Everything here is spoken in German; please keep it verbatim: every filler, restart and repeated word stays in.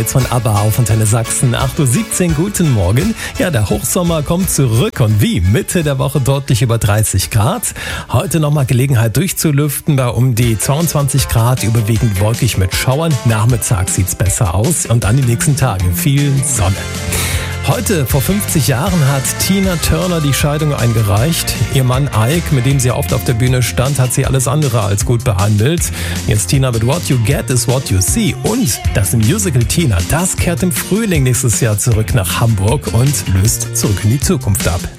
Jetzt von ABBA auf Antenne Sachsen, acht Uhr siebzehn, guten Morgen. Ja, der Hochsommer kommt zurück und wie? Mitte der Woche deutlich über dreißig Grad. Heute nochmal Gelegenheit durchzulüften bei um die zweiundzwanzig Grad, überwiegend wolkig mit Schauern. Nachmittags sieht's besser aus und dann die nächsten Tage viel Sonne. Heute, vor fünfzig Jahren, hat Tina Turner die Scheidung eingereicht. Ihr Mann Ike, mit dem sie oft auf der Bühne stand, hat sie alles andere als gut behandelt. Jetzt Tina mit What You Get is What You See. Und das Musical Tina, das kehrt im Frühling nächstes Jahr zurück nach Hamburg und löst zurück in die Zukunft ab.